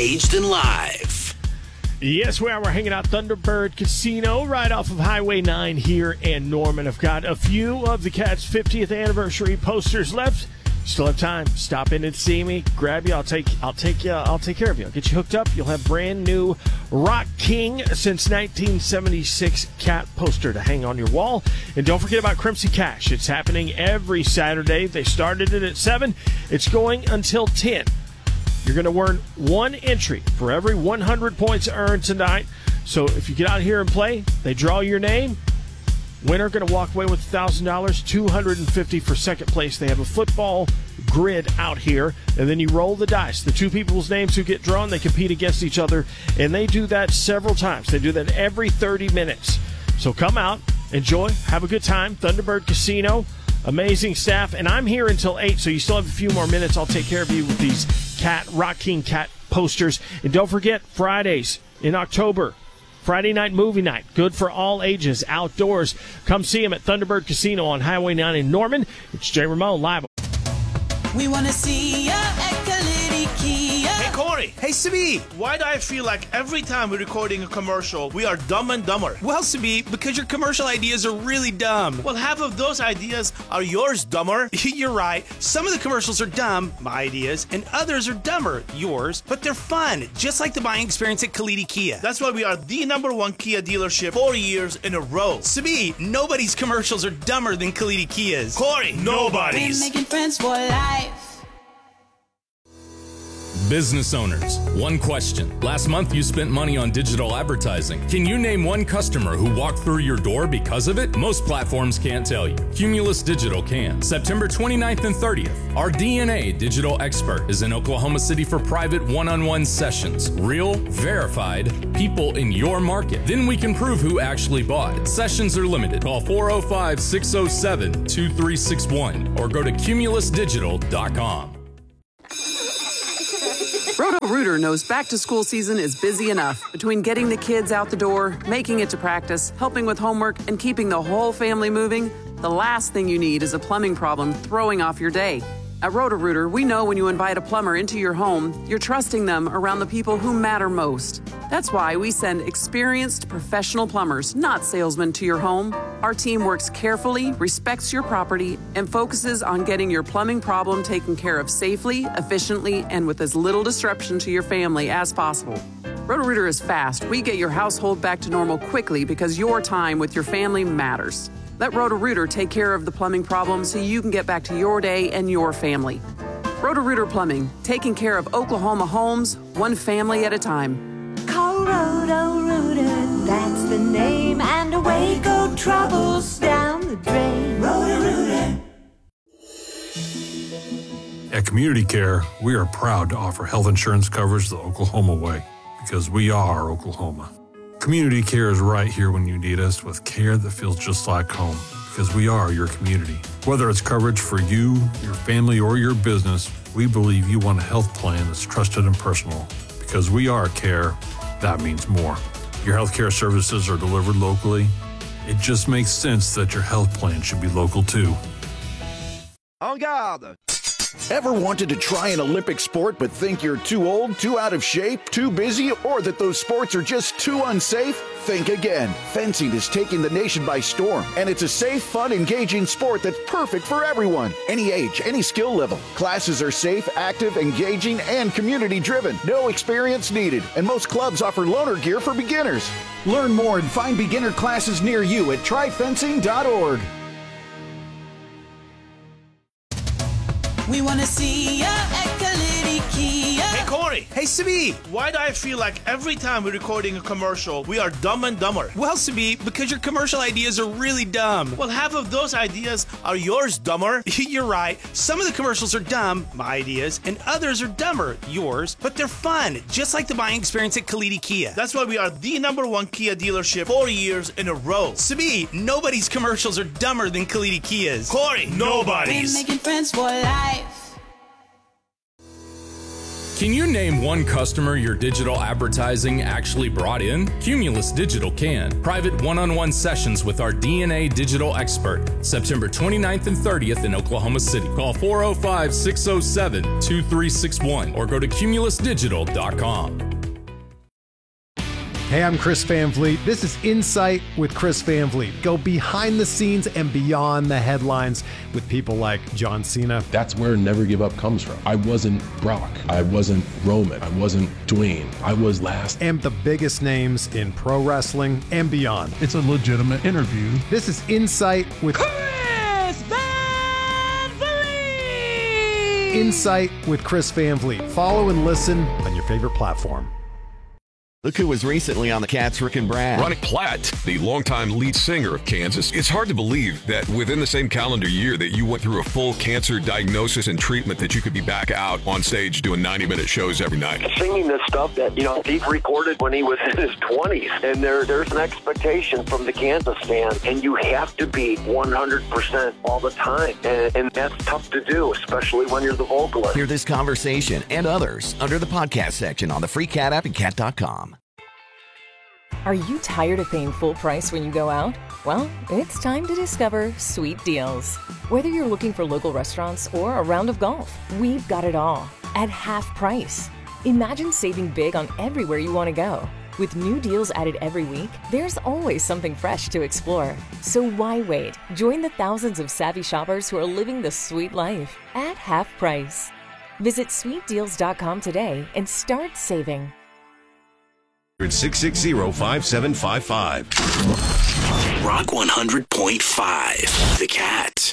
Staged and live. Yes, we're hanging out Thunderbird Casino right off of Highway 9 here in Norman. I've got a few of the Cats' 50th anniversary posters left. Still have time. Stop in and see me. Grab you. I'll take care of you. I'll get you hooked up. You'll have brand new Rock King since 1976 Cat poster to hang on your wall. And don't forget about Crimson Cash. It's happening every Saturday. They started it at 7. It's going until 10. You're going to earn one entry for every 100 points earned tonight. So if you get out here and play, they draw your name. Winner going to walk away with $1,000, $250 for second place. They have a football grid out here, and then you roll the dice. The two people's names who get drawn, they compete against each other, and they do that several times. They do that every 30 minutes. So come out, enjoy, have a good time. Thunderbird Casino, amazing staff, and I'm here until 8, so you still have a few more minutes. I'll take care of you with these Rock King Cat posters. And don't forget, Fridays in October, Friday night movie night, good for all ages, outdoors. Come see him at Thunderbird Casino on Highway 9 in Norman. It's Jay Ramone live. We want to see ya at Kalidi Kia. Hey, Corey. Hey, Sabi. Why do I feel like every time we're recording a commercial, we are dumb and dumber? Well, Sabi, because your commercial ideas are really dumb. Well, half of those ideas are yours, dumber. You're right. Some of the commercials are dumb, my ideas, and others are dumber, yours, but they're fun, just like the buying experience at Kalidi Kia. That's why we are the #1 Kia dealership 4 years in a row. Sabi, nobody's commercials are dumber than Kalidi Kia's. Corey, nobody's. We're making friends for life. Business owners, one question. Last month you spent money on digital advertising. Can you name one customer who walked through your door because of it? Most platforms can't tell you. Cumulus Digital can. September 29th and 30th, our DNA digital expert is in Oklahoma City for private one-on-one sessions. Real, verified, people in your market. Then we can prove who actually bought. Sessions are limited. Call 405-607-2361 or go to cumulusdigital.com. Roto-Rooter knows back-to-school season is busy enough. Between getting the kids out the door, making it to practice, helping with homework, and keeping the whole family moving, the last thing you need is a plumbing problem throwing off your day. At Roto-Rooter, we know when you invite a plumber into your home, you're trusting them around the people who matter most. That's why we send experienced professional plumbers, not salesmen, to your home. Our team works carefully, respects your property, and focuses on getting your plumbing problem taken care of safely, efficiently, and with as little disruption to your family as possible. Roto-Rooter is fast. We get your household back to normal quickly because your time with your family matters. Let Roto-Rooter take care of the plumbing problem so you can get back to your day and your family. Roto-Rooter Plumbing, taking care of Oklahoma homes, one family at a time. Call Roto-Rooter, that's the name, and away go troubles down the drain. Roto-Rooter. At Community Care, we are proud to offer health insurance coverage the Oklahoma way, because we are Oklahoma. Community Care is right here when you need us with care that feels just like home, because we are your community. Whether it's coverage for you, your family, or your business, we believe you want a health plan that's trusted and personal. Because we are care, that means more. Your healthcare services are delivered locally. It just makes sense that your health plan should be local too. En garde! Ever wanted to try an Olympic sport but think you're too old, too out of shape, too busy, or that those sports are just too unsafe? Think again. Fencing is taking the nation by storm, and it's a safe, fun, engaging sport that's perfect for everyone. Any age, any skill level. Classes are safe, active, engaging, and community-driven. No experience needed, and most clubs offer loaner gear for beginners. Learn more and find beginner classes near you at tryfencing.org. We want to see ya at Kalidi Kia. Hey, Corey. Hey, Sabi. Why do I feel like every time we're recording a commercial, we are dumb and dumber? Well, Sabi, because your commercial ideas are really dumb. Well, half of those ideas are yours, dumber. You're right. Some of the commercials are dumb, my ideas, and others are dumber, yours, but they're fun, just like the buying experience at Kalidi Kia. That's why we are the #1 Kia dealership 4 years in a row. Sabi, nobody's commercials are dumber than Kalidi Kia's. Corey, nobody's. We're making friends for life. Can you name one customer your digital advertising actually brought in? Cumulus Digital can. Private one-on-one sessions with our DNA digital expert, September 29th and 30th in Oklahoma City. Call 405-607-2361 or go to cumulusdigital.com. Hey, I'm Chris Van Vliet. This is Insight with Chris Van Vliet. Go behind the scenes and beyond the headlines with people like John Cena. That's where Never Give Up comes from. I wasn't Brock. I wasn't Roman. I wasn't Dwayne. I was last. And the biggest names in pro wrestling and beyond. It's a legitimate interview. This is Insight with Chris Van Vliet! Insight with Chris Van Vliet. Follow and listen on your favorite platform. Look who was recently on the Cats, Rick and Brad. Ronnie Platt, the longtime lead singer of Kansas. It's hard to believe that within the same calendar year that you went through a full cancer diagnosis and treatment that you could be back out on stage doing 90-minute shows every night. Singing this stuff that, Steve recorded when he was in his 20s. And there's an expectation from the Kansas fan. And you have to be 100% all the time. And that's tough to do, especially when you're the vocalist. Hear this conversation and others under the podcast section on the free Cat app and cat.com. Are you tired of paying full price when you go out? Well, it's time to discover Sweet Deals. Whether you're looking for local restaurants or a round of golf, we've got it all at half price. Imagine saving big on everywhere you want to go. With new deals added every week, there's always something fresh to explore. So why wait? Join the thousands of savvy shoppers who are living the sweet life at half price. Visit sweetdeals.com today and start saving. 660-5755. Rock 100.5. The Cat.